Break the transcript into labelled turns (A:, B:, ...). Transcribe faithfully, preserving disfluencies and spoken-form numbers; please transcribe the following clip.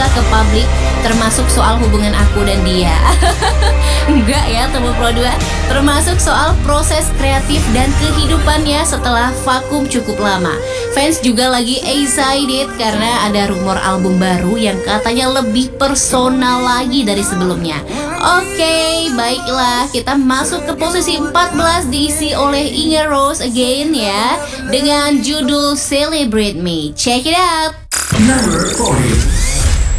A: ke publik, termasuk soal hubungan aku dan dia. Enggak ya Temuh Pro dua, termasuk soal proses kreatif dan kehidupannya setelah vakum cukup lama. Fans juga lagi excited karena ada rumor album baru yang katanya lebih personal lagi dari sebelumnya. Oke, baiklah, kita masuk ke posisi empat belas diisi oleh Inge Rose Again ya, dengan judul Celebrate Me. Check it out.
B: Number forty.